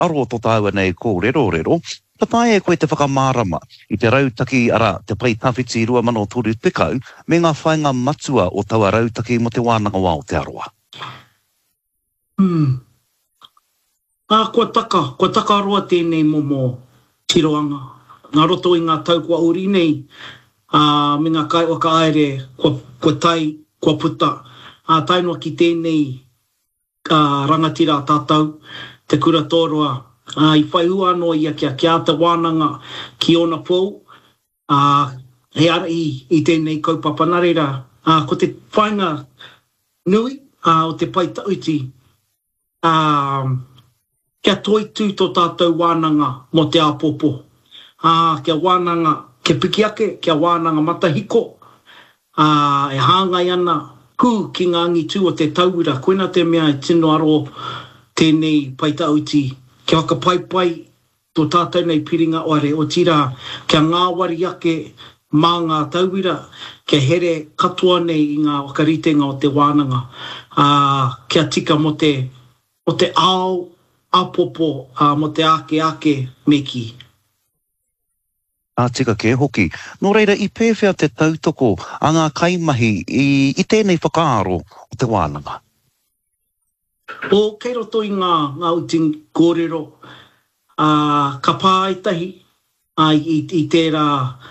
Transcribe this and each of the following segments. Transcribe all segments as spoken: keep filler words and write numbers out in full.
aro to tāua nei ko rero rero, tatai e koe te whakamārama i te rautaki ara te pai tawhiti rua mano tūru tekau me ngā whainga matua o taua rautaki mo te wānanga wā o te aroa. Hmm. Ah, kua taka, kua taka aroa tēnei momo tiroanga. Ngā roto i ngā tau kua uri nei, uh, me ngā kai waka aere, kua, kua tai, kua puta. Uh, tainua ki tēnei uh, rangatira tātou, te kura tōroa. Uh, I whai ua anō ia kia kia te wānanga ki ona pou. Uh, he ara i, i tēnei kaupapa narera. Uh, ko te whainga nui uh, o te paitauti. Uh, kia toi tū tō tātou wānanga mo te āpopo. Uh, kia wānanga, kia pikiake, kia wānanga matahiko. Uh, e hāngai ana kū ki ngā ngitu o te tauira. Koina te mea e tino aro tēnei paitauti. Kia waka pai pai tō tātou nei piringa oare o tira. Kia ngā wari ake mā ngā tauira. Kia here katoa nei i ngā wakaritenga o te wānanga. Uh, kia tika mo te, mo te ao, apopo, uh, mo te ake ake meki. A tika ke hoki. Nō reira, i pēwhea te tautoko a ngā kaimahi i, i tēnei whakaaro o te wānanga. O kei roto i ngā, ngā uti kōrero, uh, ka pāitahi uh, i, i tērā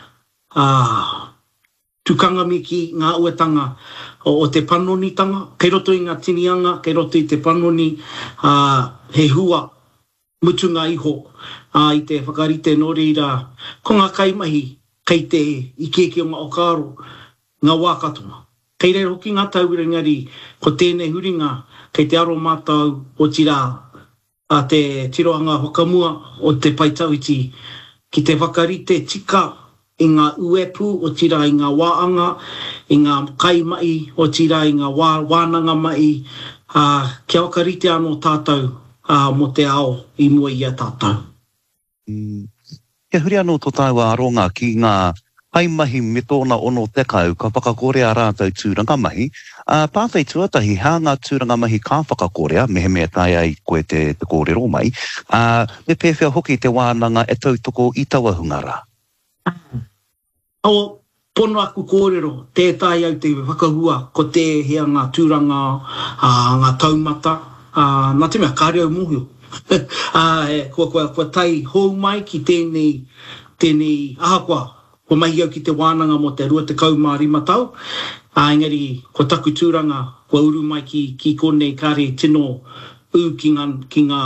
uh, tukanga miki ngā uetanga o, o te panonitanga. Kei roto i ngā tinianga, kei roto i te panoni, uh, he hua mutunga iho. Uh, I te whakarite nō reira, ko ngā kaimahi, kei te ikeke o ngā okaro, ngā wākatonga. Kei rei hoki ngā tauira ngari, ko tēnei huringa, kei te aro mātau o tira, a te tiroanga hokamua o te paitauiti, ki te whakarite tika i ngā uepu o tira i ngā wāanga, i ngā kaimai o tira i ngā wā, wānanga mai, uh, kia wakarite anō tātou uh, mo te ao i mua ia tātou. Mm. Kia huri anō tō tāua aronga ki ngā haimahi me tōna ono tekau ka whakakorea rātou tūranga mahi. Uh, Pāwhai tuatahi, hā ngā tūranga mahi ka whakakorea, mehe mea tai ai koe te, te kōrero mai. Uh, me pēwhia hoki te wānanga e tautoko i taua hungara. O, pono aku kōrero, tētai au te whakahua, ko te hea ngā tūranga, uh, ngā taumata, uh, nā te mea kāreo muhio. uh, kua, kua, kua tai hou mai ki tēnei, tēnei ahakua, kua mahi au ki te wānanga mo te rua te kaumārima tau. Uh, engari, kua taku tūranga, kua uru mai ki, ki konei kāre tino u ki ngā, ki ngā,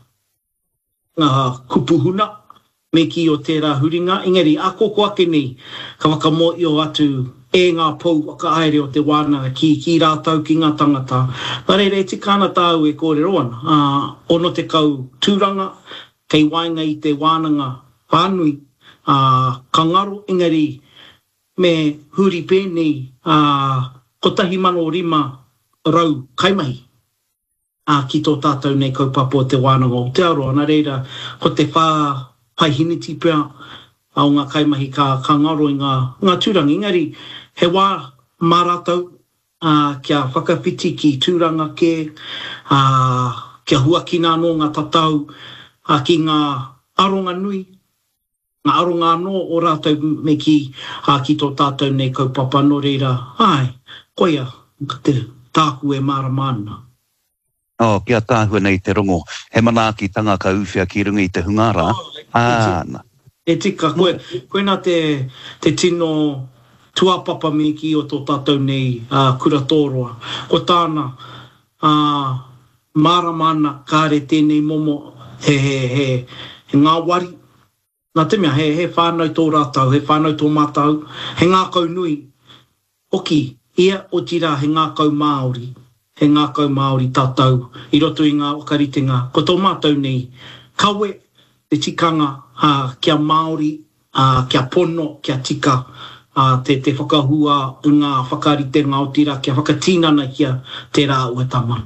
ngā kupuhuna, me ki o tērā huringa. Engari, a koko ake nei, ka wakamo'i o atu e ngā pou waka aere o te wānanga ki, ki rātau ki ngā tangata. Nā reire, e tikana tāu e kōrero ana. Uh, ono te kau tūranga, kei wainga i te wānanga whānui, uh, ka ngaro, engari, me huri pēnei, uh, ko tahi mano rima rau kaimahi. Uh, ki tō tātou nei kaupapa o te wānanga o te aroa. Nā reira, ko te whā paihiniti pēr au ngā kaimahi ka, ka ngaro i ngā, ngā tūranga. Engari, he wā māratau uh, kia whakawhiti ki tūranga ke, uh, kia huakina anō ngā tatau, uh, ki ngā aronga nui, ngā aronga anō o rātou me ki, uh, ki tō tātou nei kaupapa no reira. Ai, koia, te tāku e māramana. Oh, kia tāhua nei te rongo. He manaaki tanga ka uwhia ki runga i te hungara. Oh, ah, e tika, koe, koe nā te, te tino tuapapa me ki o tō tātou nei uh, kuratoroa. Ko tāna uh, māramana kāre tēnei momo he, he, he, he ngā wari. Nā te mea, he, he whānau tō rātau, he whānau tō mātau, he ngā kau nui. Oki, ia o tira he ngā kau Māori. He ngā kau Māori tātou, i roto i ngā wakaritenga. Ko tō mātou nei, kawe, te tikanga, uh, kia Māori, uh, kia pono, kia tika, uh, te, te whakahua, ngā whakaritenga o tira, kia whakatīnana kia te rā uetama.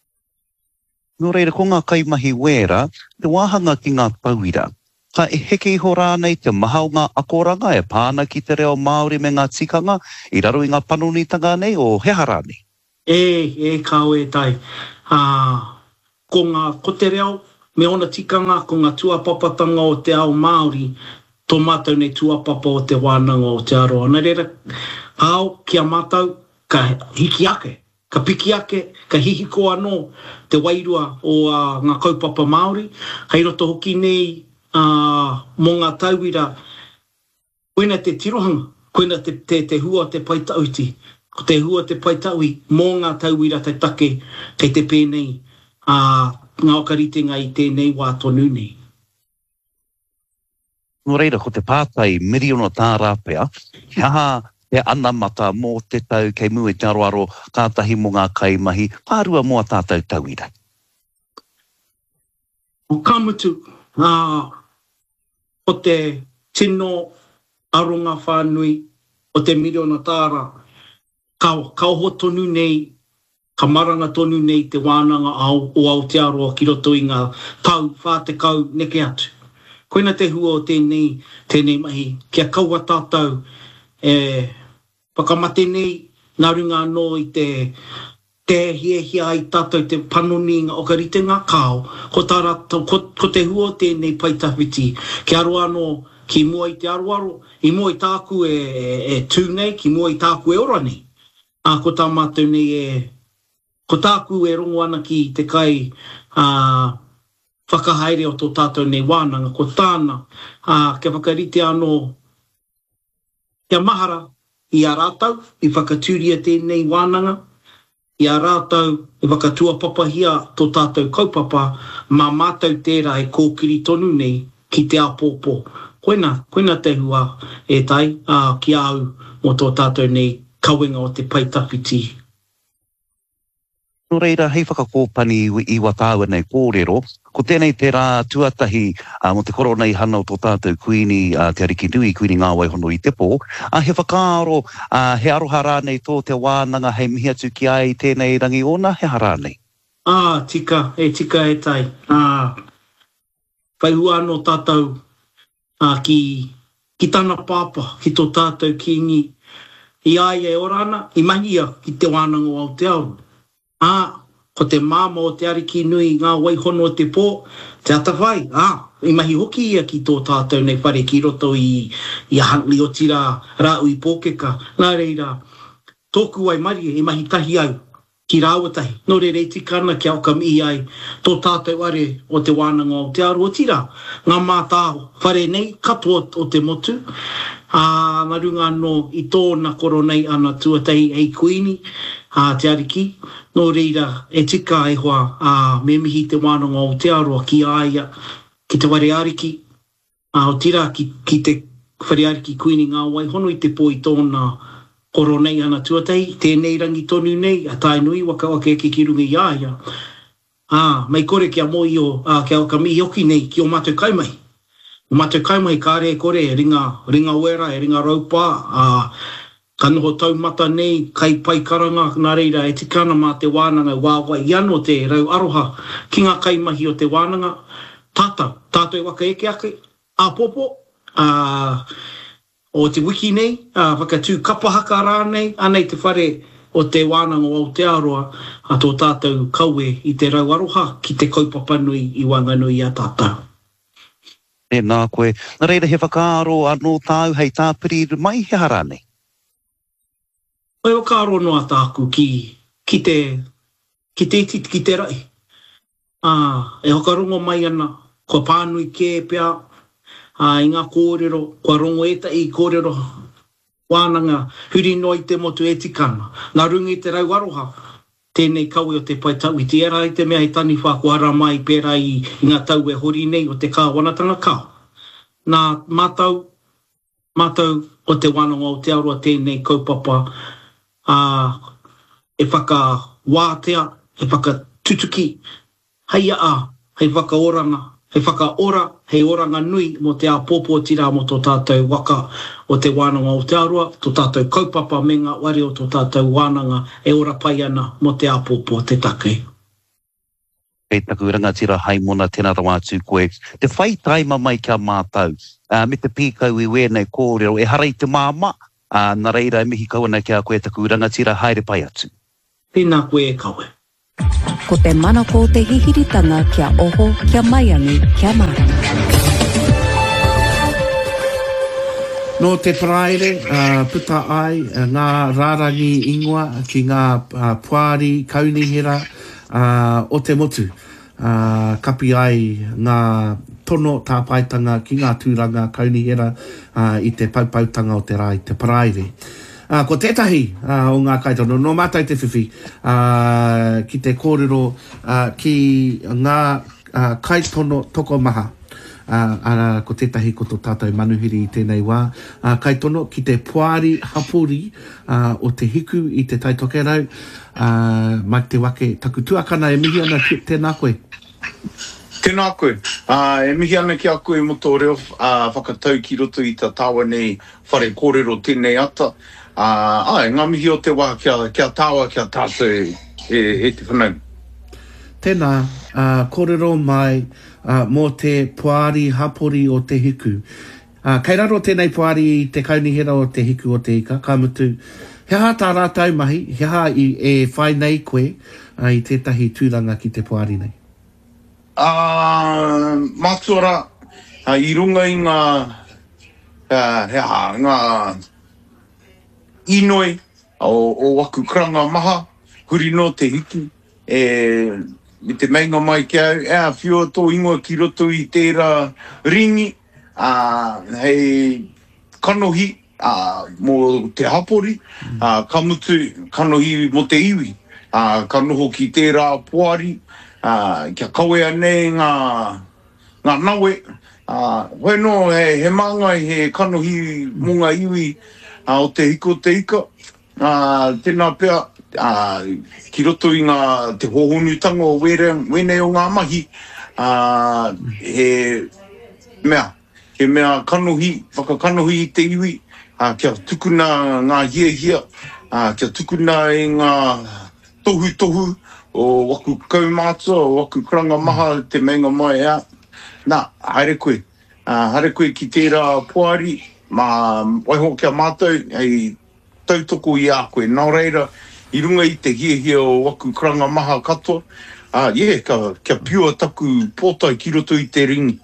Nō reira, ko ngā kaimahi wera, te wāhanga ki ngā tauira. Ka e heke iho rānei te maha o ngā akoranga e pāna ki te reo Māori me ngā tikanga, i raro i ngā panonitanga nei o he harani. E, e kāo e tai. Uh, ko ngā ko te reo me ona tikanga ko ngā tuapapatanga o te ao Māori, tō mātou nei tuapapa o te wānanga o te aroa. Nā reira, ao kia mātou ka hiki ake, ka piki ake, ka hihiko anō te wairua o uh, ngā kaupapa Māori. Hei roto hoki nei uh, mō ngā tauira, koina te tirohanga, koina te, te, te hua te paitauti, ko te hua te paitaui mō ngā tauira te take kei te pēnei uh, ngā okaritenga i tēnei wā tonu nei. No reira, ko te pātai miriona tā rāpea, haha te anamata mō te tau kei mua te aroaro kātahi mō ngā kaimahi, pārua mua tātou tauira. O kamutu, uh, o te tino aronga whānui, o te miriona tāra, ka, ka oho tonu nei, ka maranga tonu nei te wānanga au, o Aotearoa ki roto i ngā tau, whātekau, neke atu. Koina te hua o tēnei, tēnei mahi, kia kaua tātou, e, whakamate nei, ngā runga anō i te, te hia hia ai tātou te panoni ngā okaritenga kāo, ko, tāra, ko, ko te hua o tēnei paitawhiti, ki aro anō, ki mua i te aroaro, i mua i tāku e, e, e tū nei, ki mua i tāku e ora nei. A ko tā mātou nei e, ko tāku e rongo ana ki te kai uh, whakahaere o tō tātou nei wānanga, ko tāna, uh, ke whakarite anō, kia mahara i a rātau, i whakatūria tēnei wānanga, i a rātau, i whakatua papahia tō tātou kaupapa, mā mātou tērā e kōkiri tonu nei ki te apōpō. Koina, koina te hua e tai, uh, ki au mo tō tātou nei kauenga o te paitawhiti. No reira, hei whakakōpani i watāua nei kōrero, ko tēnei te rā tuatahi uh, mo te korona i hana o tō tātou kuini, uh, te ariki nui, kuini ngā waihono i te pō, uh, he whakaaro, uh, he aroha rā nei tō te wānanga, hei mihi atu ki ai tēnei rangi ona, he hara nei? Ah, tika, e tika e tai. Ah, whaihua anō tātou uh, ki, ki tāna pāpa, ki tō tātou kingi, i ai e orana, i mahia ki te wānanga o Aotearoa. Ah, ko te māma o te ariki nui ngā waihono o te pō, te atawhai. Ah, i mahi hoki ia ki tō tātou nei whare ki roto i, i a Huntly o tira rāu i pōkeka. Nā reira, tōku ai marie, i mahi tahi au ki rāwatahi. Nō re reiti kana ki auka mihi ai tō tātou are o te wānanga o te aro o tira. Ngā mātāho, whare nei, katoa o te motu. Ah, ngā runga no i tōna koronei ana tuatahi hei kuini, ah, te ariki. Nō reira, e tika e hoa, ah, me mihi te wānanga o te aroa ki aia, ki te ware ariki, ah, o tira ki, ki te whare ariki kuini ngā waihono i te pō i tōna koronei ana tuatahi, tēnei rangi tonu nei, a tai nui waka waka eke ki runga i aia. Ah, mai kore kia mo i o, ah, kia waka mihi oki nei ki o mātou kaimai. O mātou kaimai ka re kore, e ringa, ringa wera, e ringa raupa, ah, ka noho taumata nei, kai pai karanga, nā reira, e tikana mā te wānanga wāwai, i anō te rau aroha, ki ngā kaimahi o te wānanga, tātou, tātou e waka eke ake, a popo, a, o te wiki nei, a whakatū kapahaka rā nei, anei te whare o te wānanga o Aotearoa, a tō tātou kaue i te rau aroha, ki te kaupapa nui i Wanganui a tātou. E nā koe, nā reira he whakaaro anō tāu hei tāpiri mai he hara nei? Oi o kāro noa tāku ki, ki te, ki te iti, ki te rai. Ah, e hokarongo mai ana, kua pānui kē pia, ah, i ngā kōrero, kua rongo eta i kōrero, wānanga, huri noi te motu e tikana, nā rungi te rau aroha, tēnei kaue o te paitau, i te era i te mea i tani whākuara mai pēra i, i ngā tau e hori nei o te kāwanatanga kā. Nā mātau, mātau o te wānanga o te aroa tēnei kaupapa, Uh, e whaka wātea, e whaka tutuki, hei a, hei whaka oranga, hei whaka ora, hei oranga nui mo te a pōpō tira mo tō tātou waka o te wānanga o te aroa, tō tātou kaupapa me ngā ware o tō tātou wānanga e ora pai ana mo te a pōpō te take. Kei taku rangatira hai mona tēnā rawa atu koe, te whai taima mai kia mātau, uh, me te pīkau i wēnei kōrero, e harai te māma, Uh, nā reira e mihi kawana kia koe taku rangatira haere pai atu. Tēnā koe e kawe. ko te mana ko te hihiritanga kia oho, kia maiangi, kia marama. No te praere, uh, puta ai, uh, ngā rārangi ingoa ki ngā uh, puari kaunihira uh, o te motu. Uh, kapi ai ngā tono tāpaitanga ki ngā tūranga kaunihira uh, i te paupautanga o te rā i te praere. Uh, ko tētahi uh, o ngā kaitono, no mātai te whiwhi, uh, ki te kōrero uh, ki ngā uh, kaitono toko maha. Uh, ara ko tētahi ko tō tātou manuhiri i tēnei wā. Uh, kaitono ki te puari hapuri uh, o te hiku i te taitokerau. Uh, mai te wake taku tuakana e mihi ana ki tēnā koe. Tēnā koe. Uh, e mihi ana ki a koe mo tō reo uh, whakatau ki roto i ta tāua nei whare kōrero tēnei ata. Uh, ai, ngā mihi o te wā kia, kia tāua kia tātou e, e te whanau. Tēnā, uh, kōrero mai uh, mō te puari hapori o te hiku. Uh, kei raro tēnei puari i te kaunihera o te hiku o te ika, ka mutu. He ha tā rātau mahi, he ha i e whai nei koe uh, i tētahi tūranga ki te puari nei. Uh, Mātua uh, i runga i ngā, uh, he ha, ngā inoi o, o waku kranga maha, huri no te hiku, e... i te mainga mai ki au, e a whio tō ingoa ki roto i tērā ringi, uh, hei kanohi uh, mō te hapori, uh, ka mutu kanohi mō te iwi, uh, ka noho ki tērā puari, uh, kia kawe anei ngā, ngā nawe, uh, hoi no he, he māngai he kanohi mō ngā iwi uh, o te hiko te ika, uh, tēnā pēr, Uh, ki roto i ngā te hohonutanga o wene o ngā mahi, uh, he mea, he mea kanohi, whakakanohi i te iwi, uh, kia tukuna ngā hia hia, uh, kia tukuna i ngā tohu tohu o waku kaumātua, o waku kranga maha te menga mai ea. Nā, haere koe, uh, haere koe ki tērā puari, ma waiho kia mātou, hei tautoko i a koe, nā reira, i runga i te hiehia o waku kranga maha katoa. Ah, yeah, ka, kia piua taku pōtai ki roto i te ringi.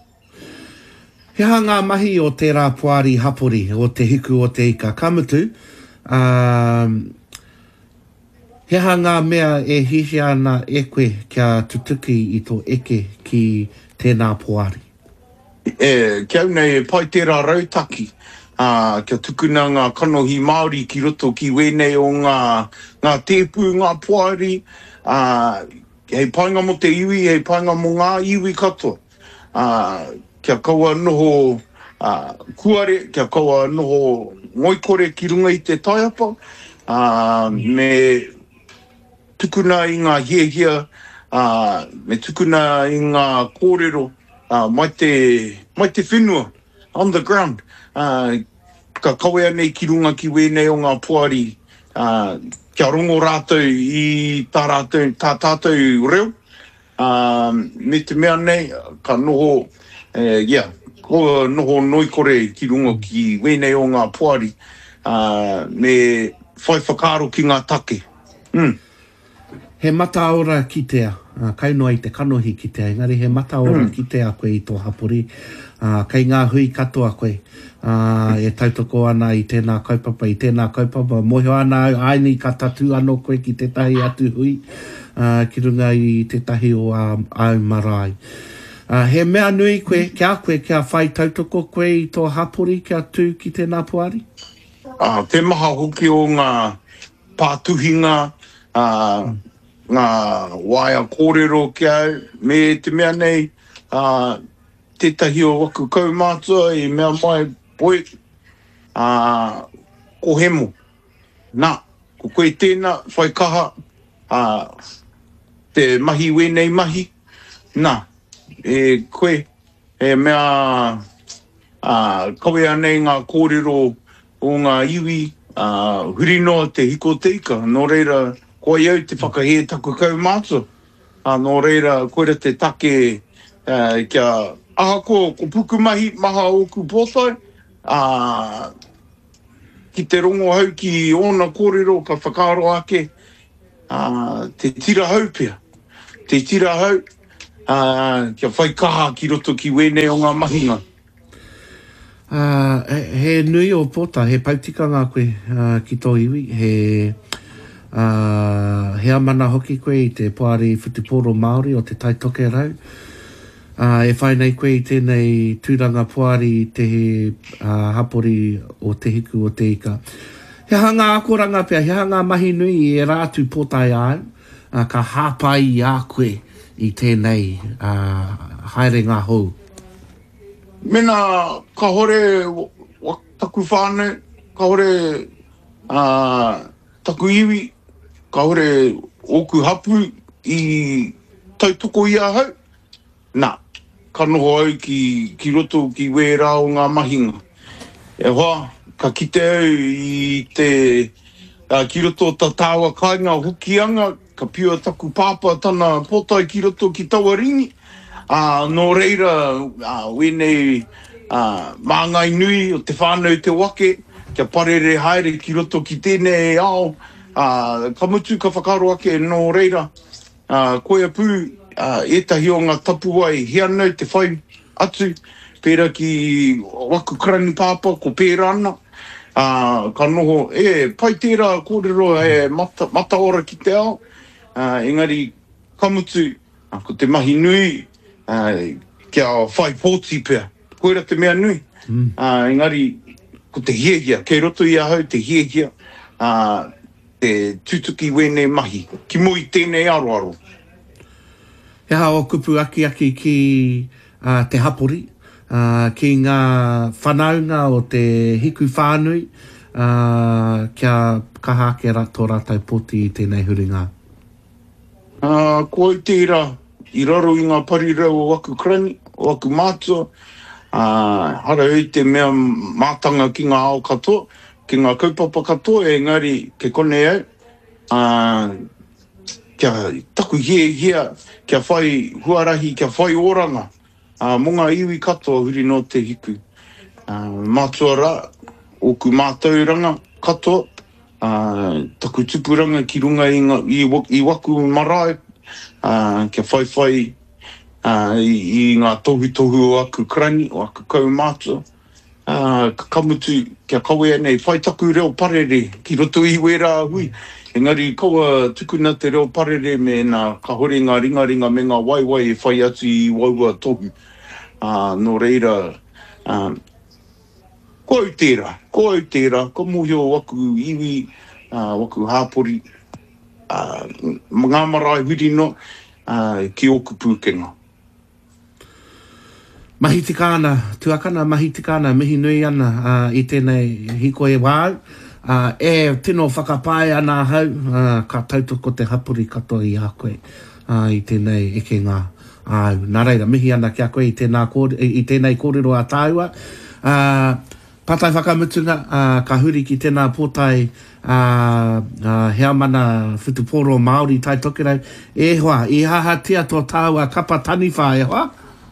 He ha ngā mahi o tērā puari hapori o te hiku o te ika. Ka mutu, um, he ha ngā mea e hihi ana e koe kia tutuki i tō eke ki tēnā puari. E, kia unei e pai tērā rautaki. Uh, kia tukuna ngā kanohi Māori ki roto ki wenei o ngā, ngā tēpū, ngā puari, uh, hei painga mo te iwi, hei painga mo ngā iwi katoa. Uh, kia kaua noho uh, kuare, kia kaua noho ngoikore ki runga i te taiapa, uh, me tukuna i ngā hiehia, uh, me tukuna i ngā kōrero, uh, mai te, mai te whenua, on the ground. Uh, ka kawe nei ki runga ki wenei o ngā puari, uh, kia rongo rātou i tā rātou, tā tātou reo. Uh, me te mea nei, ka noho, uh, yeah, ko noho noikore ki runga ki wenei o ngā puari, uh, me whai whakaro ki ngā take. Mm. He mataora ki tea, uh, kainoa i te kanohi ki tea, engari he mataora mm. ki tea koe i tō hapori. Uh, kei ngā hui katoa koe, uh, e tautoko ana i tēnā kaupapa, i tēnā kaupapa, moho ana aini ka tatu anō koe ki tētahi atu hui, uh, ki runga i tētahi o uh, au marae. Uh, he mea nui koe, kia koe, kia whai tautoko koe i tō hapori, kia tū ki tēnā puari? Uh, te maha hoki o ngā pātuhinga, uh, ngā waia kōrero ki au, me te mea nei, uh, tētahi o waku kaumātua i mea mai poe uh, ko hemo. Nā, ko koe tēnā whai kaha uh, te mahi wenei mahi. Nā, e koe e mea uh, kawe anei ngā kōrero o ngā iwi uh, huri noa te hiko te ika. Nō reira, koe iau te whakahe taku kaumātua. Uh, nō reira, koe te take uh, kia aha ko, ko puku mahi maha o ku pōtai, uh, ki te rongo hau ki ona kōrero ka whakaro ake, uh, te tira hau pia. te tira hau, uh, kia whai kaha ki roto ki wene o ngā mahinga. Uh, he, he nui o pota, he pautikanga koe uh, ki tō iwi, he uh, he amana hoki koe i te Poari Whutupōro Māori o te taitoke rau. Uh, e whai nei koe i tēnei tūranga Poari te he uh, hapori o te hiku o te ika. He hanga akoranga pia, he hanga mahi nui i e rātu potai au, uh, ka hāpai a koe i tēnei uh, haere ngā hou. Mena, ka hore wa, taku whānau, ka hore uh, taku iwi, ka hore oku hapu i tautoko i ahau. Nā, ka noho au ki, ki roto ki wera o ngā mahinga. E hoa, ka kite au i te uh, ki roto ta tāua kāinga hukianga, ka pia taku pāpa tana potai ki roto ki Tawaringi. Uh, no reira, uh, wene uh, māngai nui o te whānau te wake, kia parere haere ki roto ki tēnei ao, uh, ka mutu ka whakaro ake no reira, uh, koe pū, uh, etahi o ngā tapu ai, hea nau te whai atu, pēra ki waku krani pāpa, ko pēra ana, uh, ka noho, e, pai tērā kōrero e mata, mata ora ki te ao, uh, engari ka mutu, uh, ko te mahi nui, Uh, kia whai pōti pia, koera te mea nui. Mm. Uh, engari, ko te hiehia, kei roto i ahau te hiehia, uh, te tutuki wene mahi, ki mui tēnei aroaro. He hao kupu aki aki ki uh, te hapori, uh, ki ngā whanaunga o te hiku whānui, uh, kia kaha ke rato rātai pōti i tēnei huringa. Uh, ko i tērā, i raro i ngā parirau o waku krani, o waku mātua, uh, hara ui te mea mātanga ki ngā ao katoa, ki ngā kaupapa katoa, e ngari ke kone au, uh, kia taku hie hia, kia whai huarahi, kia whai oranga, uh, mo ngā iwi katoa huri no te hiku. Uh, mātua rā, oku mātauranga katoa, uh, taku tupuranga ki runga i, ngā, i, i waku marae, Uh, kia whai whai uh, i, i ngā tohu tohu o aku krani, o aku kau mātua. Uh, ka kamutu kia kawe nei whai taku reo parere ki roto i wera hui. Engari kaua tukuna te reo parere me nā ka hore ngā ringa ringa me ngā waiwai e whai atu i waua tohu. Uh, no reira, um, ko au tērā, ko au tērā, ko muhi o waku iwi, uh, waku hāpori, Uh, ngā marae huri no uh, ki oku pūkenga. Mahi tikana, tuakana mahi tikana, mihi nui ana uh, i tēnei hiko e wāu. Uh, e tino whakapae ana hau, uh, ka tautoko te hapuri katoa i a koe uh, i tēnei eke ngā. Uh, nā reira, mihi ana ki a koe i, tēnā, i tēnei kōrero a tāua. Uh, patai whakamutunga, uh, ka huri ki tēnā pōtai Uh, uh, hea mana Whutupōro Māori tai tokerau e hoa, i haha tia tō tāua kapa taniwha e hoa?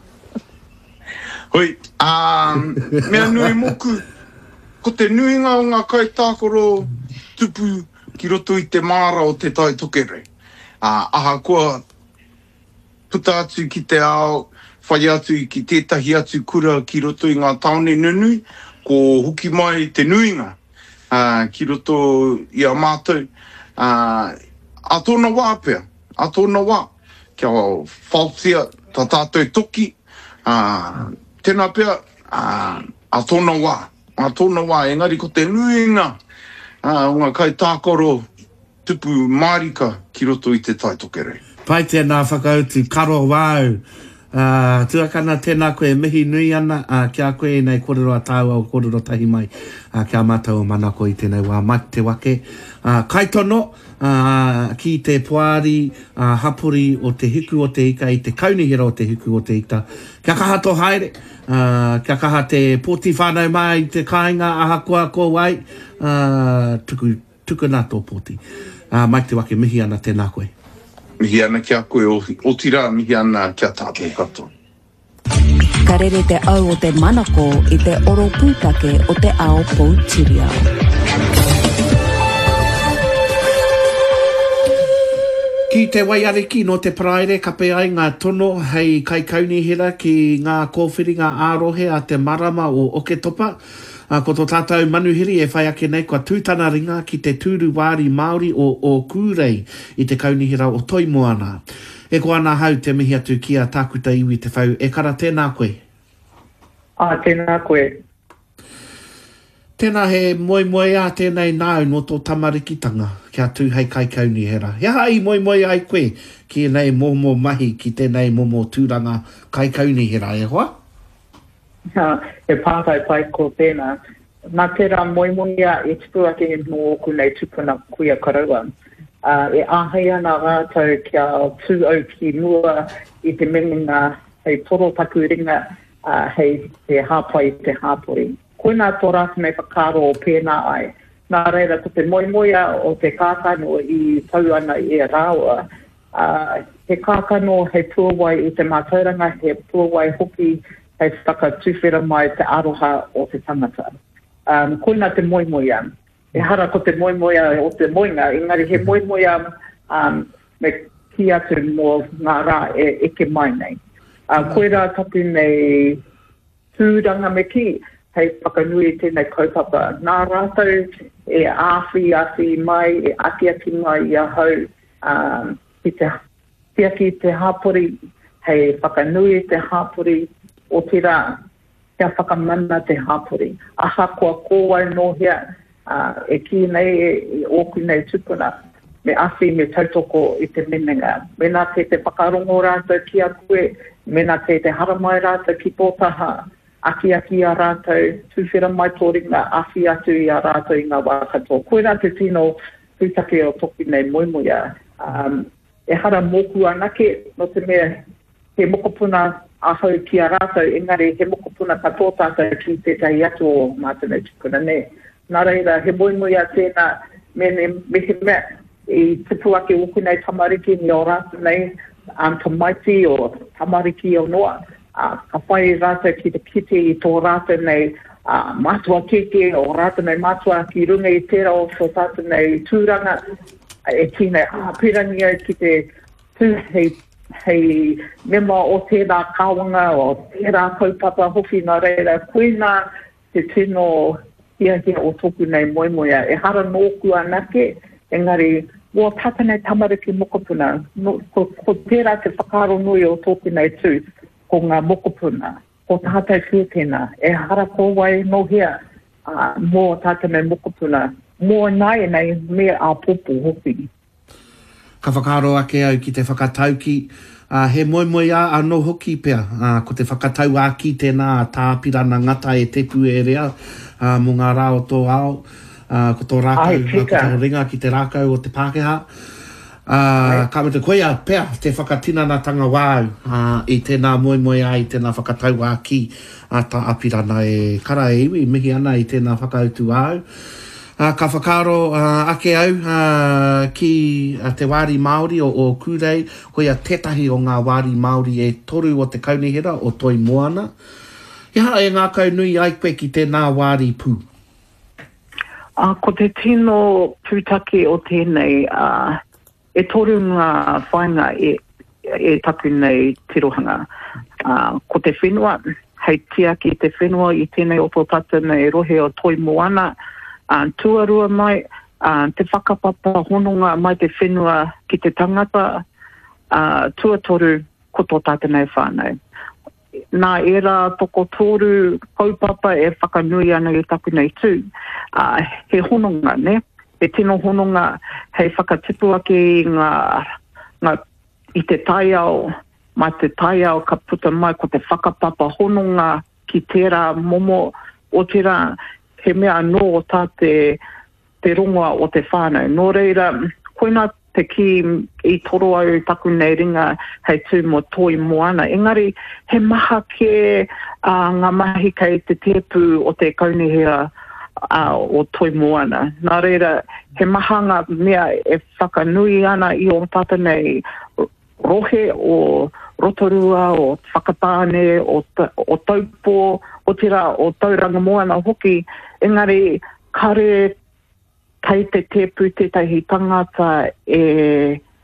Hoi, um, mea nui moku, ko te nuinga o ngā kai tākoro tupu ki roto i te māra o te tai tokerau. Uh, aha koa puta atu ki te ao, whai atu ki tētahi atu kura ki roto i ngā taone nunui, ko huki mai te nuinga. Uh, ki roto i a mātou, uh, a tōna wā pia, a tōna wā, kia whautia ta tātou toki, uh, tēnā pia, uh, a tōna wā, a tōna wā, engari ko te nuinga, uh, o ngā kai tākoro tupu mārika ki roto i te tai tokerau. Pai tēnā whakautu, karo wāu, Uh, tuakana tēnā koe mihi nui ana, uh, kia koe nei kōrero a tāua o kōrero tahi mai, uh, kia mātou manako i tēnei wā mate te wake. Uh, kaitono, uh, ki te Poari uh, hapuri o te hiku o te ika, i te kaunihira o te hiku o te ika. Kia kaha tō haere, uh, kia kaha te pōti whānau mai, te kāinga aha koa ko wai, uh, tuku, tuku nā tō pōti. Uh, mai te wake mihi ana tēnā koe. Mihi ana kia koe o, o tira, mihi ana kia tātou katoa. Ka rere te au o te manako i te oro pūtake o te ao Poutirau. Ki te waiariki no te praere ka pe ai ngā tono hei kai kaunihira ki ngā kōwhiringa ārohe a te marama o Oke Topa. Uh, ko tō tātou manuhiri e whai ake nei kua tūtana ringa ki te tūru wāri Māori o, o Kūrei i te kaunihira o Toimoana. E ko ana hau te mihi atu ki a tākuta iwi te whau. E kara tēnā koe? Ah, tēnā koe. Tēnā he moi moi a tēnei nāu no tō tamarikitanga kia tū hei kai kaunihira. Ia hai moi moi ai koe ki nei momo mahi ki tēnei momo tūranga kai kaunihira e hoa? Ha, e pātai pai ko tēnā. Nā tērā moi moi a e tipu ake mō oku nei tupuna kuia karaua. Uh, e āhei ana rātou kia tū au ki mua i te menginga hei toro taku ringa uh, hei te hāpai te hāpori. Koe nā tō rātu nei whakaro o pēnā ai. Nā reira, ko te moi moi a o te kākano i tau ana i e rāua. Uh, he kākano hei puawai i te mātauranga, he puawai hoki hei whakatuwhera mai te aroha o te tangata. Um, koe nā te moi moi a. E hara ko te moi moi a o te moinga, engari he moi moi a um, me ki atu mō ngā rā e eke mai nei. Uh, koe rā tapu nei tūranga me ki, hei whakanui tēnei kaupapa. Nā rātou e āwhi āwhi mai, e aki aki mai i a hau, um, ki te tiaki te hāpori, hei whakanui te hāpori, o te rā, kia whakamana te hāpori. Aha kua kōwai no hea, uh, e ki nei e, e oku nei tupuna, me awhi me tautoko i te menenga. Me nā te te whakarongo rātou ki a koe, me nā te te haramai rātou ki tōtaha, aki aki a rātou, tūwhera mai tōringa, awhi atu i a rātou i ngā wākato. Koe rā te tino pūtake o toki nei moimoia. Um, e hara mōku anake, no te mea, he mokopuna ahau ki a rātou, engari he mokopuna katoa tātou ki te tai atu o mātana tukuna ne. Nā reira, he moimoia tēnā, me me he mea, i tipu ake uku nei tamariki ni o rātou nei, um, tamaiti o tamariki o noa. Uh, ka whai rātou ki te kite i tō rātou nei uh, mātua keke o rātou nei mātua ki runga i tērā o so tātou nei tūranga e ki nei ah, pirangia ki te tū hei, hei mema o tērā kāwanga o tērā kaupapa hoki nā reira koe nā te tino hia hia o tōku nei moimoia e hara nōku anake engari o tātou nei tamariki mokopuna no, ko, ko tērā te whakaro nui o tōku nei tū ko ngā mokopuna, ko tātai whietena, e hara kōwai no hea, uh, mō tātai nei mokopuna, mō nai nei mea a popo hoki. Ka whakaro ake au ki te whakatauki, uh, he moi moi a anō hoki pea, uh, ko te whakatau a ki tēnā tāpirana ngata e tepu e rea, uh, mō ngā rā o tō ao, uh, ko tō rākau, Ai, ko tō ringa ki te rākau o te Pākehā. Uh, ka me te koea pea te whakatinanatanga wāu uh, i tēnā moi moi ai tēnā whakatau a ki a tā apirana e kara e iwi mihi ana i tēnā whakautu au. Uh, ka whakaro uh, ake au uh, ki uh, te wāri Māori o, o Kūrei, koea tētahi o ngā wāri Māori e toru o te kaunihira o Toimoana. Ia e ngā kaunui ai koe ki tēnā wāri pū. Uh, ko te tino pūtake o tēnei uh, e toru ngā whainga e, e taku nei tirohanga. Uh, ko te whenua, hei tiaki te whenua i tēnei o tō tata nei rohe o Toimoana, uh, tuarua mai, uh, te whakapapa hononga mai te whenua ki te tangata, uh, tuatoru ko tō tata nei whānau. Nā era toko tōru kaupapa e whakanui ana i taku nei tū, uh, he hononga ne, e tino hononga hei whakatipu ake i ngā, ngā i te taiao, mai te taiao ka puta mai ko te whakapapa hononga ki tērā momo o tērā he mea anō o tā te, te rongoa o te whānau. Nō reira, koina te ki i toro au taku nei ringa hei tū mo Toimoana. Engari, he maha ke uh, ngā mahi kei te tepu o te kaunihira Uh, o Toimoana. Nā reira, he mahanga mea e whakanui ana i o tata nei rohe o rotorua, o whakatāne, o, o taupo, o tira, o tauranga moana hoki. Engari, kare kei te tepu tētahi tangata e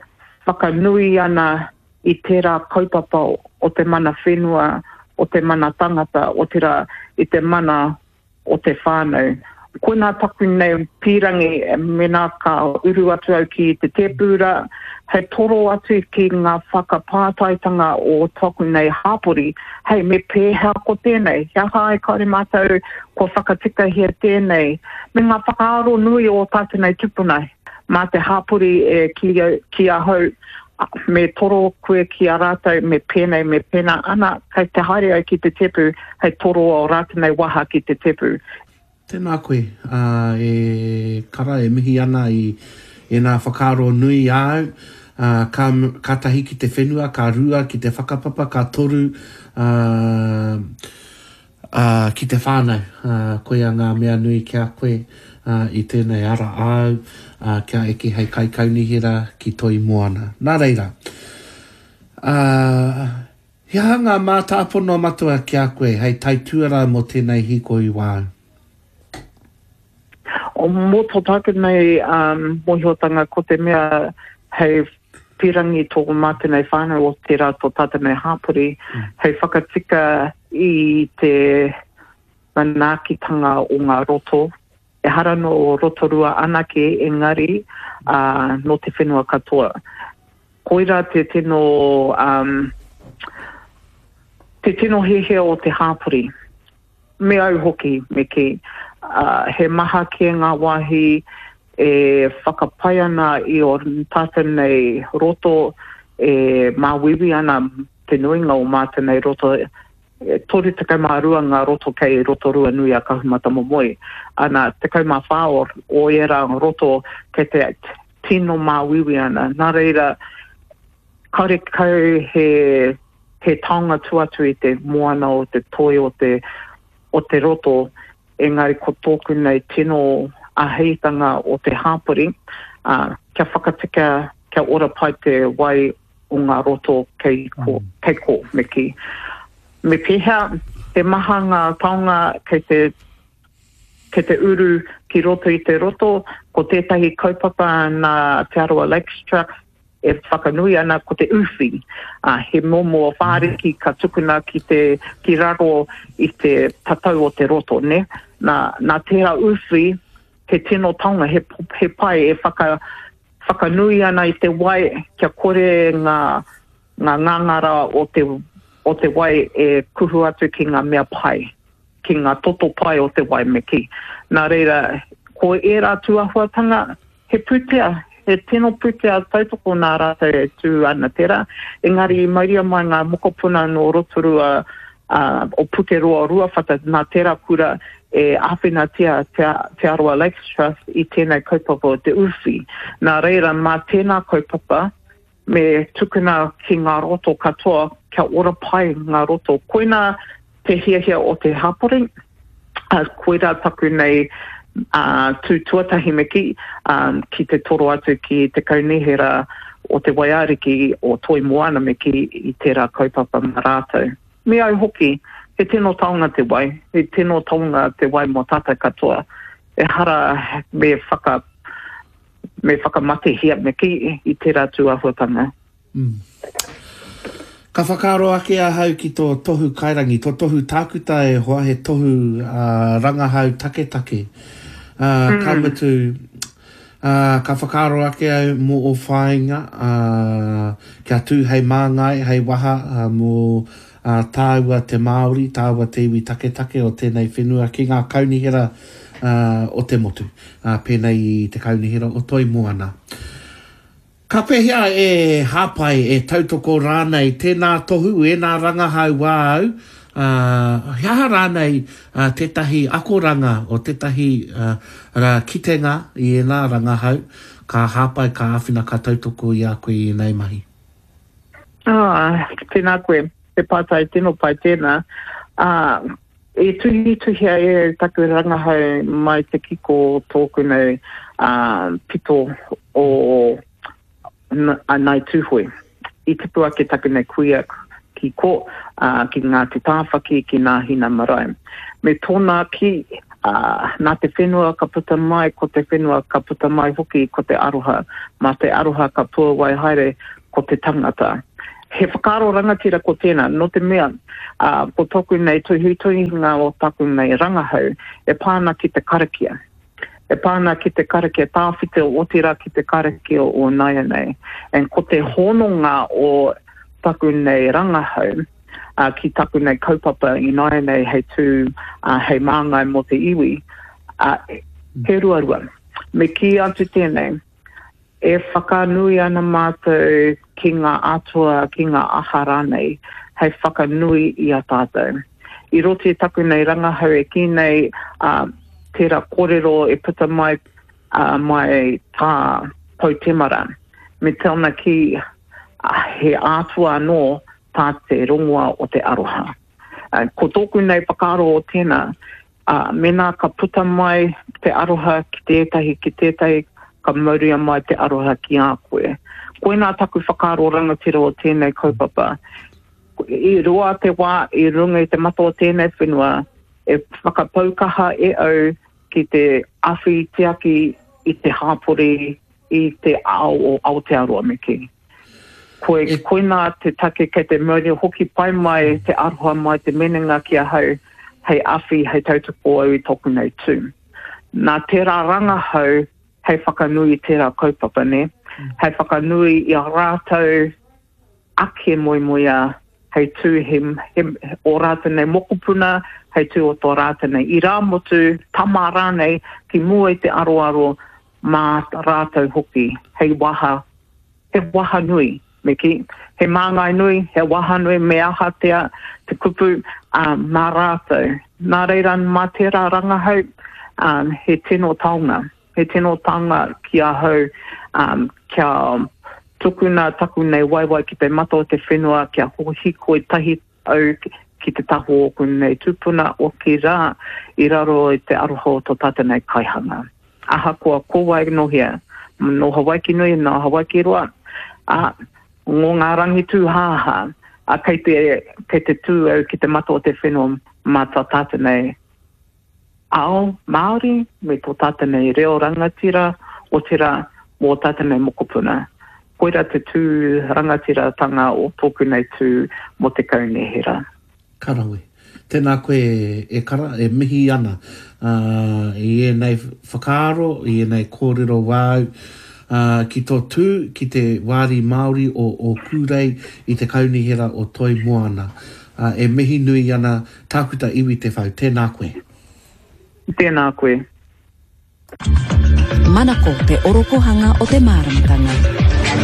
whakanui ana i tērā kaupapa o te mana whenua, o te mana tangata, o tērā i te mana o te whānau. Ko nā taku nei pirangi mena ka uru atu au ki te tepura, hei toro atu ki ngā whakapātaitanga o taku nei hāpori, hei me pēhea ko tēnei, hea hae kaore mātou ko whakatika hea tēnei, me ngā whakaaro nui o tātou nei tupunai, mā te hāpori e ki, ki a hau, me toro koe ki a rātou, me pēnei, me pēnā ana, kei te haere au ki te tepu, hei toro o rātou nei waha ki te tepu. Tēnā koe, uh, e kara e mihi ana i e nā whakaro nui au, uh, ka, ka tahi ki te whenua, ka rua ki te whakapapa, ka toru uh, uh, ki te whānau. Uh, koe a ngā mea nui kia koe uh, i tēnei ara au, uh, kia eke hei kai kaunihira ki toi moana. Nā reira. Uh, Hea ngā mātāpono matua kia koe, hei taituara mo tēnei hiko i wāu. O mō tō tāku nei um, mōhiotanga ko te mea hei pirangi tōku mātu nei whānau o tērā tō tātu nei hāpuri, mm. hei whakatika i te manākitanga o ngā roto. E hara no rotorua anake engari uh, no te whenua katoa. Koira te tino, um, te tino hehe o te hāpuri. Me au hoki, me ki. Uh, he maha ki ngā wahi e whakapai ana i o tātou nei roto e māwiwi ana te nuinga o mātou nei roto e tori te kai mā rua ngā roto kei roto rua nui a kahumata momoi. Ana te kai mā whāor o era roto kei te tino māwiwi ana. Nā reira, kaure kau he, he taonga tuatu i te moana o te toi o te, o te roto. Engari ko tōku nei tino aheitanga o te hāpuri, uh, kia whakatika, kia ora pai te wai o ngā roto kei ko, mm. kei ko me ki. Me pēhea, te maha ngā taonga kei te, kei te uru ki roto i te roto, ko tētahi kaupapa nā Te Aroa Lakes Trust, e whakanui ana ko te uwhi. Uh, he momo whāriki ka tukuna ki te ki raro i te tatau o te roto, ne? Nā, nā tērā uwhi, te tino taonga, he, he pai e whaka, whakanui ana i te wai, kia kore ngā, ngā ngangara o te, o te wai e kuhu atu ki ngā mea pai, ki ngā toto pai o te wai me ki. Nā reira, ko e rā tuahuatanga, he putea, he tino putea tautoko nā rātou e tū ana tērā. Engari, mauria mai ngā mokopuna no rotorua uh, o Pukeroa rua whata nā tērā kura e āwhina tia te, te Aroa Lakes Trust i tēnei kaupapa o te uwhi. Nā reira, mā tēnā kaupapa, me tukuna ki ngā roto katoa, kia ora pai ngā roto. Koina te hiahia o te hapori, uh, koira taku nei Uh, tū tuatahi me ki, um, ki te toro atu ki te kaunihera o te waiariki o toi moana me ki i tērā kaupapa marātou. Me au hoki, he tino taonga te wai, he tino taonga te wai mo tata katoa. E hara me whaka, me whakamate hia me ki i tērā tuahuatanga. Mm. Ka whakaro ake a hau ki tō tohu kairangi, tō tohu tākuta e hoa he tohu uh, rangahau take take. Uh, mm. Ka mutu, uh, ka whakaro ake au mō o whāinga, uh, kia tū hei māngai, hei waha uh, mō uh, tāua te Māori, tāua te iwi take take o tēnei whenua ki ngā kaunihera uh, o te motu, uh, pēnei i te kaunihera o toi moana. Ka pehea e hāpai e tautoko rānei tēnā tohu e nā rangahau wāu, uh, hea rānei uh, tētahi akoranga o tētahi uh, ra kitenga i e nā rangahau, ka hāpai ka āwhina ka tautoko i a koe i nei mahi. Ah, tēnā koe, te pātai tino pai tēnā. Uh, e tuhi tuhia e taku rangahau mai te kiko tōku nei uh, pito o a nai tūhoi. I te pua ke taku nei kuia ki ko, uh, ki ngā te tāwhaki, ki ngā hina marae. Me tōna ki, uh, nā te whenua ka puta mai, ko te whenua ka puta mai hoki, ko te aroha. Ma te aroha ka pua wai haere, ko te tangata. He whakaro rangatira ko tēnā, no te mea, uh, ko toku nei tuhi tuhinga o taku nei rangahau, e pāna ki te karakia. E pāna ki te karakia, tāwhite o otira ki te karakia o naia nei. And ko te hononga o taku nei rangahau, uh, ki taku nei kaupapa i naia nei hei tū, uh, hei māngai mo te iwi, uh, he ruarua. Me ki atu tēnei, e whakanui ana mātou ki ngā atua, ki ngā ahara nei, hei whakanui i a tātou. I roti taku nei rangahau e ki nei uh, tērā kōrero e puta mai, uh, mai tā pautemara. Me telna ki uh, he atua anō tā te rongoa o te aroha. Uh, ko tōku nei whakaro o tēnā, uh, mena ka puta mai te aroha ki tētahi, ki tētahi, ka mauria mai te aroha ki a koe. Koe nā taku whakaro rangatira o tēnei kaupapa. I roa te wā, i runga i te mato o tēnei whenua, e whakapaukaha e au ki te awhi te aki i te hāpori, i te ao o Aotearoa me ki. Koe, e... koe nā te take kei te mauria hoki pai mai, te aroha mai, te menenga ki a hau, hei awhi, hei tautoko au i toku nei tū. Nā tērā rangahau, hei whakanui tērā kaupapa ne, mm. hei whakanui i a rātou ake moi moia, hei tū he, he, o rātou nei mokopuna, hei tū o tō rātou nei i rā motu, tama rānei, ki mua i te aroaro mā rātou hoki, hei waha, he waha nui, me ki, he māngai nui, he waha nui, me aha tea, te kupu um, mā rātou. Nā reira mā tērā rangahau, um, he tino taonga. He tino tanga ki a hau, um, kia tukuna taku nei waiwai ki te mato o te whenua, kia hohiko i tahi au ki te taho o kun nei tupuna o ki rā, i raro i te aroha o tō tata nei kaihanga. Aha kua kōwai no hea, no Hawaii ki nui, no Hawaii ki roa, a ngō ngā rangi tū hāha, a kei te, kei te tū au ki te mato o te whenua mā tā tata nei ao Māori, me tō tata nei reo rangatira, o tira mō tata nei mokopuna. Koira te tū rangatira tanga o tōku nei tū mo te kaunehera. Karawe. Tēnā koe e kara, e mihi ana. Uh, I e nei whakaaro, i e nei kōrero wāu, uh, ki tō tū, ki te wāri Māori o, o kūrei i te kaunehera o Toi Moana. Uh, e mihi nui ana tākuta iwi te whau. Tēnā koe. Tēnā koe. Manako te orokohanga o te māramatanga.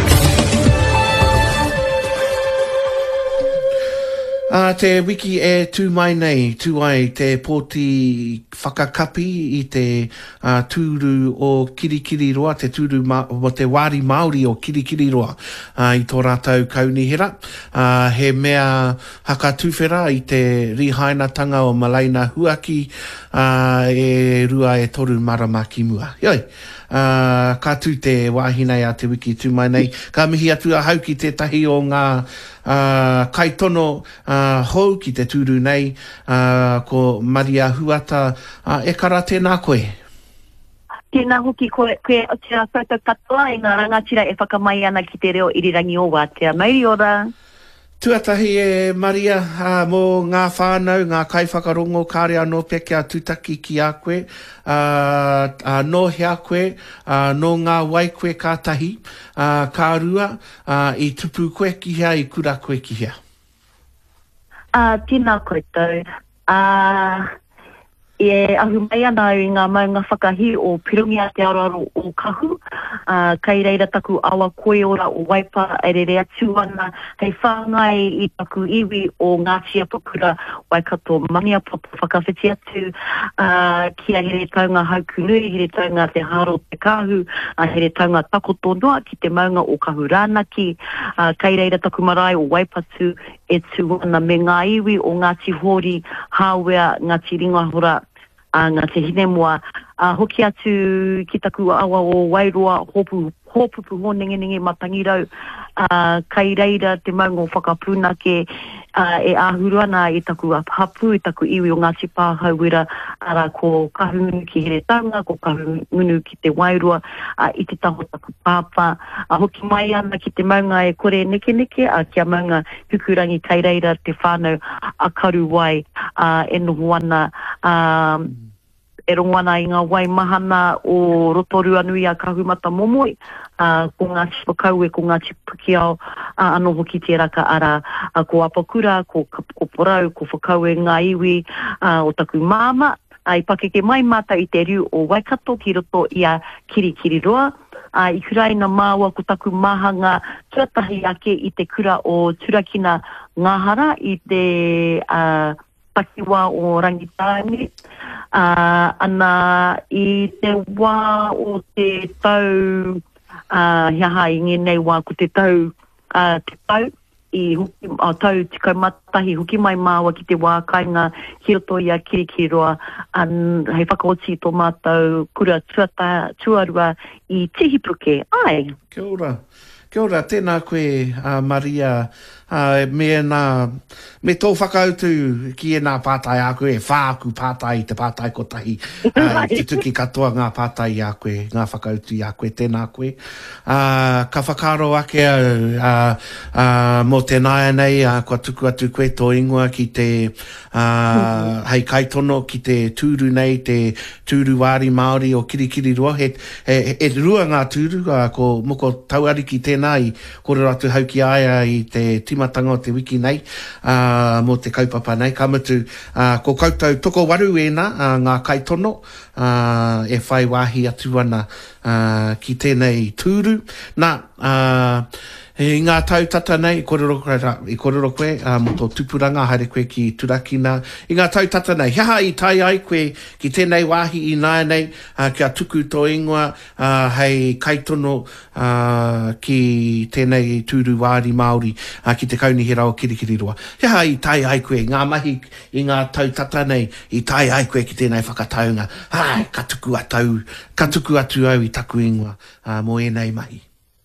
Uh, te wiki e tū mai nei, tū ai te pōti whakakapi i te uh, tūru o Kirikiriroa, te tūru ma, o te wāri Māori o Kirikiriroa uh, i tō rātou kaunihera. Uh, he mea haka tūwhera i te rihainatanga o Malaina Huaki uh, e rua e toru marama ki mua. Ioi! Uh, ka tū te wāhinei a te wiki tū mai nei. Ka mihi atu a hau ki te tahi o ngā uh, kaitono uh, hou ki te tūru nei uh, ko Maria Huata. Uh, e kara tēnā koe? Tēnā hoki koe, koe o te koutou katoa i ngā rangatira e whakamai ana ki te reo irirangi o Wātea. Mauri ora. Tuatahi e Maria uh, mō ngā whānau, ngā kaiwhakarongo, kāre anō peke a tūtaki ki a koe, uh, uh, no hea koe, uh, no ngā wai koe kātahi, uh, kā rua, uh, i tupu koe ki hea, i kura koe ki hea. Uh, tēnā koe tau. Uh, e ahu mai ana i ngā maunga whakahi o Pirungi a te aroaro o Kahu. Uh, kei reira taku awa koe ora o Waipa e re rea tūana hei whāngai i taku iwi o Ngātia Pukura Waikato Maniapoto whakawhiti atu uh, kia here taunga haukunui, here taunga te haro te kahu, uh, here taunga takoto noa ki te maunga o Kahu Rānaki. Uh, kei reira taku marae o Waipatu e tūana me ngā iwi o Ngāti Hori, Hāwea, Ngāti Ringahora, uh, Ngāti Hinemua, uh, hoki atu ki taku awa o Wairoa, Hopu hōpupu ho ninge ninge matangi rau, uh, kai reira te maungo whakapuna ke uh, e āhuru ana i taku hapu, i taku iwi o Ngāti Pāhauwera, ara ko kahungunu ki Heretanga, ko kahungunu ki te Wairua, uh, i te taho taku pāpā. A hoki mai ana ki te maunga e kore neke neke, a kia maunga hukurangi kai reira te whānau a karu wai, uh, e noho ana, um, e rongo ana i ngā wai mahana o rotoru anui a Kahumata Momoi, uh, ko ngā tipakaue, ko ngā tipakiao, uh, anō hoki te raka ara, uh, ko Apakura, ko, ko Porau, ko Whakaue ngā iwi, uh, o taku māma, uh, i pakeke mai mata i te riu o Waikato ki roto i a Kirikiri roa, uh, i kuraina māua ko taku mahanga tuatahi ake i te kura o Turakina Ngāhara i te uh, takiwa o Rangitāne, uh, ana i te wā o te tau, uh, hiaha i ngenei wā ko te tau, uh, te tau, i huki, uh, tau tikau matahi, huki mai māua ki te wā kainga ki roto i a Kirikiroa, an, hei whakaoti tō mātou kura tuata, tuarua i Tihipuke. Ai! Kia ora. Kia ora, tēnā koe, uh, Maria, uh, me nā, me tō whakautu ki e nā pātai a koe, e whāku pātai, te pātai kotahi, uh, te tuki katoa ngā pātai a koe, ngā whakautu a koe, tēnā koe. Uh, ka whakaro ake au, uh, uh, mō te nāia nei, uh, kua tuku atu koe tō ingoa ki te, uh, hei kaitono, ki te tūru nei, te tūru wāri Māori o Kirikiri roa, he, he, he rua ngā tūru, uh, ko moko tauari ki tēnā, i kore atu hauki aia i te timatanga o te wiki nei, uh, mō te kaupapa nei, ka mutu, uh, ko koutou toko waru e nā, uh, ngā kaitono, uh, e whai wāhi atu ana uh, ki tēnei tūru. Nā, uh, e ngā tautata nei, i korero koe, i korero koe, uh, mo tō tupuranga, haere koe ki Turakina. I ngā tautata nei, hiaha i tai ai koe ki tēnei wāhi i nāia nei, uh, kia tuku tō ingoa, uh, hei kaitono uh, ki tēnei tūru wāri Māori, uh, ki te kaunihira o Kirikiri roa. Hiaha i tai ai koe, ngā mahi i ngā tautata nei, i tai ai koe ki tēnei whakataunga. Hai, ka tuku atau, ka tuku atu au i taku ingoa, uh, mo e nei mahi.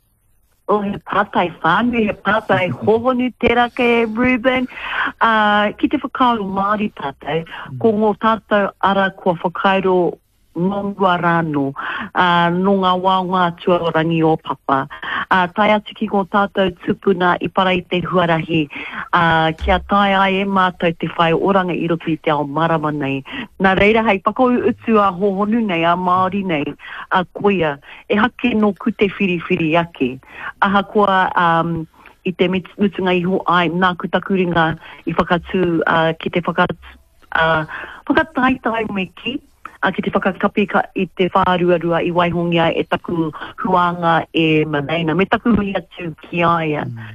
O he pātai whānui, he pātai hohonu te rake e Ruben. Uh, ki te whakaaro Māori tātou, ko ngō tātou ara kua whakairo ngongua rāno, uh, no ngā wāonga tuarangi o papa. Uh, tai atu ki ngō tātou tupuna i para i te huarahi, uh, kia tai ai e mātou te whai oranga i roto i te ao marama nei. Nā reira hei pakau utu a hohonu nei, a Māori nei, a koia, e hake no kute whiriwhiri ake. Aha koa um, i te mutunga iho ai, nā kutakuringa i whakatu, uh, ki te whakatu, uh, whakataitai me ki, a ki te whakakapi ka i te whāruarua i Waihongia e taku huanga e Manaina, me taku hui atu ki aia. Mm.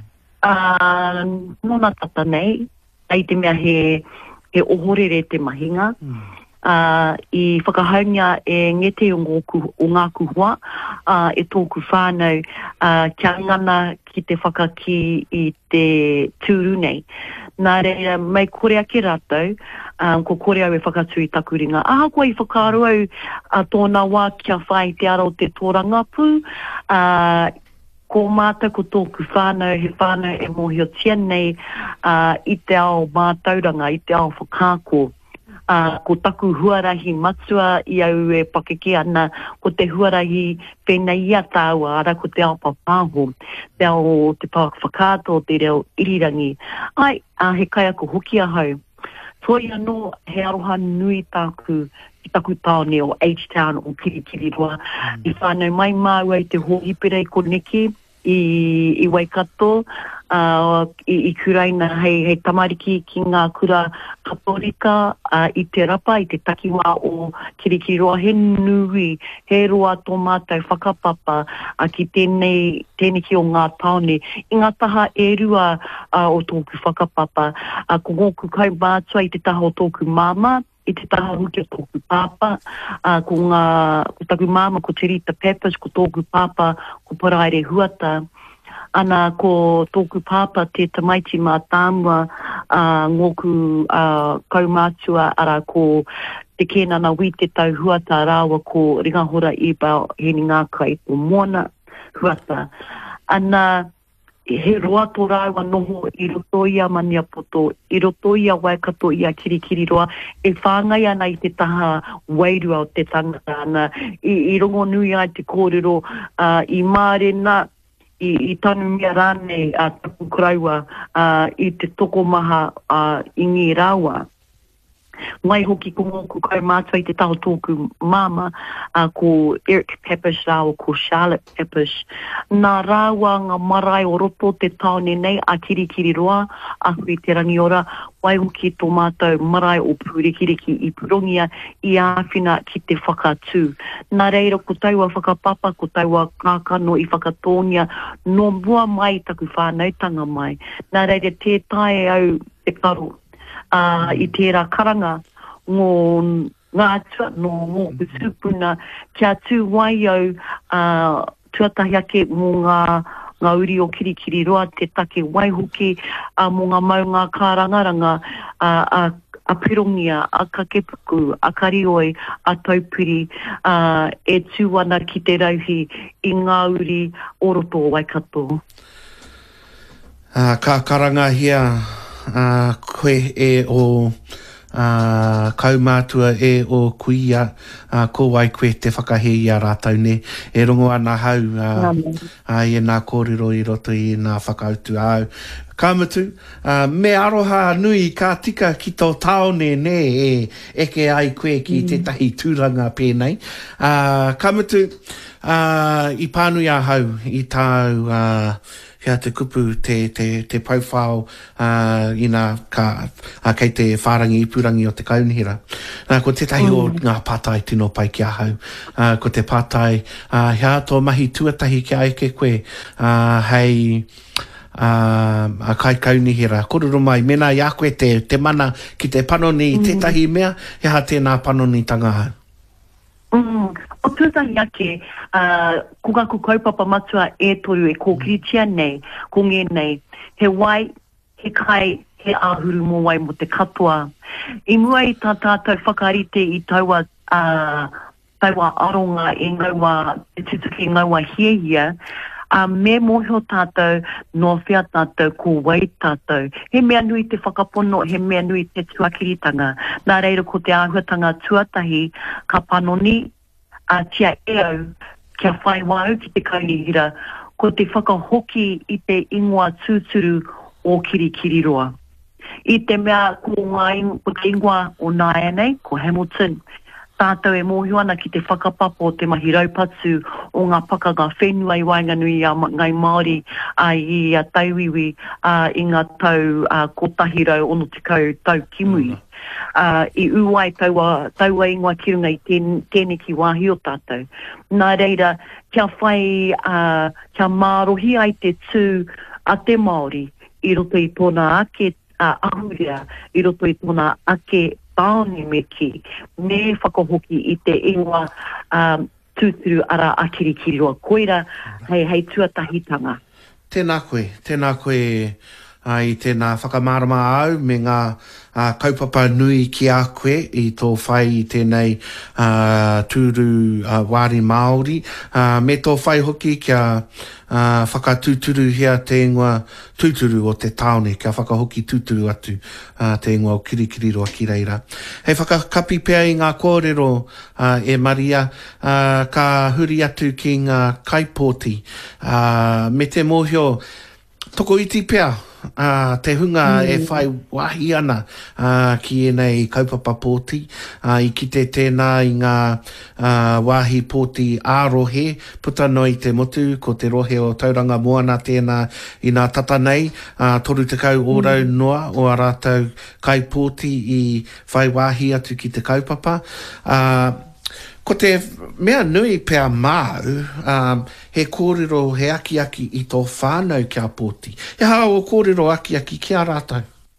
Uh, nona tata nei, ai te mea he, he ohorere te mahinga, mm. uh, i whakahaungia e ngete o, ngōku, o ngā kuhua, uh, e tōku whānau, uh, kia ngana ki te whakaki i te tūru nei. Nā reira, mai kore ake rātou, um, ko kore au e whakatu i taku ringa. Aha koe i whakaro au uh, tōna wā kia whai te ara o te tōrangapu, uh, ko mātou ko tōku whānau, he whānau e mohio tia nei uh, i te ao mātauranga, i te ao whakāko. Uh, ko taku huarahi matua i au e pakeke ana, ko te huarahi whenei ia tāua, ara ko te ao papāho, te ao te whakāto, te reo irirangi. Ai, uh, he kai ako hoki ahau. Toi anō, he aroha nui tāku, i taku tāone o H-Town o Kirikiri roa. Mm. I whānau mai māua i te hōhipere i Koneki, i, i Waikato, uh, i, i kuraina hei, hei tamariki ki ngā kura katorika, uh, i te rapa, i te takiwā o Kirikiroa, he nui, he roa tō mātou whakapapa uh, ki tēnei, tēnei ki o ngā taone, i ngā taha e rua uh, o tōku whakapapa, uh, ko ngōku kai mātua i te taha o tōku māma, i te taha huki o tōku pāpa, uh, ko ngā, ko taku māma, ko te Rita Peppers, ko tōku pāpa, ko Paraire Huata, ana ko tōku pāpa te tamaiti mā tāmua, uh, ngōku uh, kaumātua ara ko te kēnana wi te tau huata rāua ko Ringahora i pao heni ngā kai o Moana. huata. Ana, he roa tō rāua noho i roto ia mania poto, i roto ia waikato ia kirikiri roa, e whāngai ana i te taha wairua o te tangata ana, i, i rongo nui ai te kōrero, uh, i mārena, i, i tanu mea rāne a uh, tapu kraua, uh, i te toko maha uh, i ngī rāua. Mai hoki ko ngōku kau mātua i te taho tōku mama uh, ko Eric Peppish rāo ko Charlotte Peppish. Nā rāua ngā marae o roto te taone nei a kirikiri roa a hui te rangiora wai hoki tō mātou marae o pūrikiriki i purongia i āwhina ki te whakatū. Nā reira ko taua whakapapa, ko taua kākano i whakatōngia no mua mai taku whānautanga mai. Nā reira te tae au te karo. Uh, I tērā karanga ngō ngā atua no ngō usupuna kia tū wai au uh, tuatahi ake mō ngā, ngā uri o kirikiri roa te take waihoki uh, mō ngā mau ngā kārangaranga uh, a, a pirongia, a kakepuku, a karioi, a taupiri uh, e tū ana ki te rauhi i ngā uri o roto o Waikato. Uh, ka karanga hia Uh, koe e o uh, kaumātua e o kuia uh, ko wai koe te whakahei a rātau ne e rongo ana hau uh, uh, i nā kōrero i roto i nā whakautu au Kamutu, uh, me aroha nui ka tika ki tō taone ne e eke ai koe ki mm. te tahi tūranga pēnei. Uh, Kamutu, uh, i pānui a hau i tāu uh, hea te kupu te, te, te paufao uh, ina ka, uh, kei te whārangi ipurangi o te kaunihira. Uh, ko te tahi mm. o ngā pātai tino pai ki a hau. Uh, ko te pātai, uh, hea tō mahi tuatahi ki a eke koe, uh, hei... Uh, a kai kaunihira. Kororo mai, mena i a koe te, te mana ki te panoni i mm. tētahi mea, he ha tēnā panoni tanga hau. Mm. O tūtahi ake, uh, ko kaku kaupapa matua e toru e ko kiritia nei, ko ngē nei, he wai, he kai, he āhuru mō wai mo te katoa. I mua i tā tātou whakarite i taua, uh, taua aronga e ngaua, e tutuki ngaua hiehia, a me moho tātou, no whia tātou, ko wai tātou. He mea nui te whakapono, he mea nui te tuakiritanga. Nā reira ko te āhuatanga tuatahi, ka panoni, a tia e au, kia whai wau ki te kaunihira, ko te whakahoki i te ingoa tūturu o kirikiri roa. I te mea ko ngā ingoa o Nāianei, ko Hamilton, tātou e mōhio ana ki te whakapapo o te mahi raupatu o ngā pakaga whenua i Wainganui a ngai Māori a i a tauiwi a i ngā tau a kotahirau ono te kau tau kimui. Mm. Uh, I uai taua, taua ingoa kirunga i ten, tēne ki wāhi o tātou. Nā reira, kia whai, uh, kia mārohi ai te tū a te Māori i roto i tōna ake uh, ahurea, i roto i tōna ake tāone me ki, me whakahoki i te ingoa um, tūturu ara a kirikiri roa. Koira, hei, hei tuatahitanga. Tēnā koe, tēnā koe uh, i tēnā whakamārama au me ngā uh, kaupapa nui ki a koe i tō whai i tēnei uh, tūru uh, wāri Māori. Uh, me tō whai hoki kia Uh, whakatūturu hea te ingoa tūturu o te taone, kia whakahoki tūturu atu uh, te ingoa o kirikiri roa ki reira. Hei whakakapi pēa i ngā kōrero uh, e Maria, uh, ka huri atu ki ngā kaipōti. Uh, me te mōhio, toko iti pēa, uh, te hunga mm. e whai wahi ana uh, ki e nei kaupapa pōti, uh, i ki te tēnā i ngā uh, wahi pōti ārohe, puta noi te motu, ko te rohe o tauranga moana tēnā i ngā tata nei, uh, toru te kau ōrau mm. noa o a rātou kaipōti i whai wahi atu ki te kaupapa. Uh, Ko te mea nui pēa māu, um, he kōrero he aki aki i tō whānau kia pōti. He hao o kōrero aki aki kia rātou?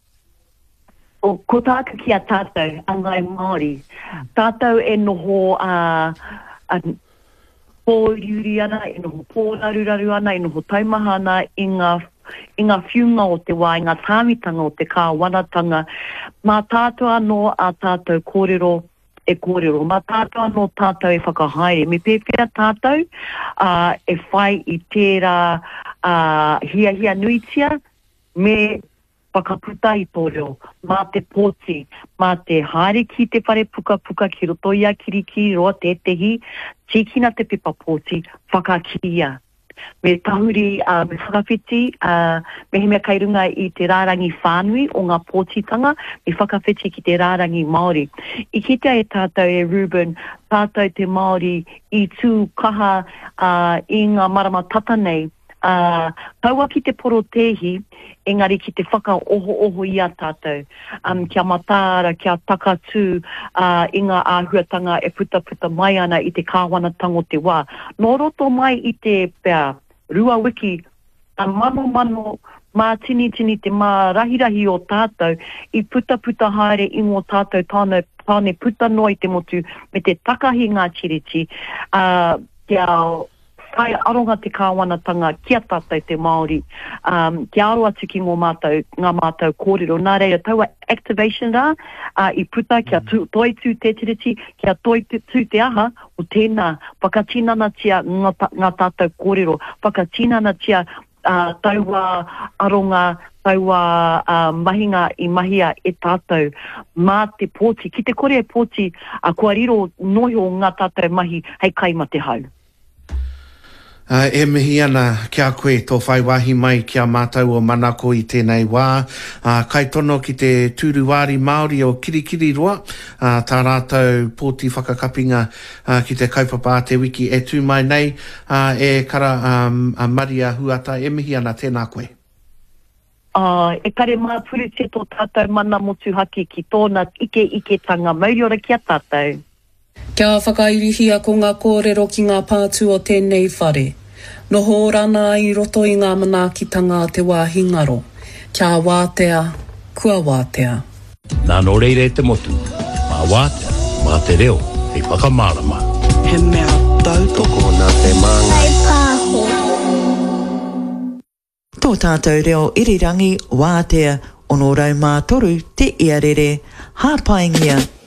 O, ko tāku kia tātou, a ngai Māori. Tātou e noho a... Uh, pōriuri ana, e noho pōraruraru ana, e noho taumaha ana i ngā i ngā whiunga o te wā, i ngā tāmitanga o te kāwanatanga. Mā tātou anō a tātou kōrero e kōrero. Mā tātou anō tātou e whakahaere. Me pēwhia tātou uh, e whai i tērā uh, hia hia nuitia me whakaputa i tō reo. Mā te pōti, mā te haere ki te whare puka puka ki roto ia kiriki roa te tehi, tikina te pipa pōti, whakakia. Me tahuri, uh, me whakawhiti, uh, me he mea kairunga i te rārangi whānui o ngā pōtitanga, me whakawhiti ki te rārangi Māori. I kitea e tātou e Ruben, tātou te Māori i tū kaha uh, i ngā marama tata nei, uh, kaua ki te poro tehi, engari ki te whaka oho oho i a tātou. Um, kia matāra, kia takatū, uh, i ngā āhuatanga e puta puta mai ana i te kāwanatango te wā. Nō roto mai i te pea, rua wiki, a mano mano, mā tini tini te mā rahi rahi o tātou, i puta puta haere i ngō tātou tāne, tāne puta noi te motu, me te takahi ngā chiriti, uh, kia kai aronga te kāwanatanga kia tātou te Māori, um, kia aro atu ki ngō mātou, ngā mātou kōrero. Nā reira, taua activation rā, uh, i puta kia tu, toi tū te tiriti, kia toi tū te aha, o tēnā, whakatinana tia ngā, ngā tātou kōrero, whakatinana tia uh, taua aronga, taua uh, mahinga i mahia e tātou, mā te pōti, ki te kore e pōti, uh, kua riro noho ngā tātou mahi, hei kaima te hau. Uh, e mihi ana kia koe tō whai wahi mai kia mātau o manako i tēnei wā. Uh, kai tono ki te tūruwāri Māori o Kirikiri roa, uh, tā rātou pōti whakakapinga uh, ki te kaupapa te wiki e tū mai nei, uh, e kara um, a Maria Huata, e mihi ana tēnā koe. Uh, e kare mā puru te tō tātou mana motu haki ki tōna ike ike tanga mauriora kia tātou. Kia whakairihia ko ngā kōrero ki ngā pātū o tēnei whare. Noho rana i roto i ngā manaakitanga te wāhi ngaro. Kia wātea, kua wātea. Nā no reire te motu, mā wātea, mā te reo, hei whakamārama. He mea tautoko nā te māngai. Hei pāho. Tō tātou reo irirangi wātea, ono rau mā toru te iarere, hāpaingia.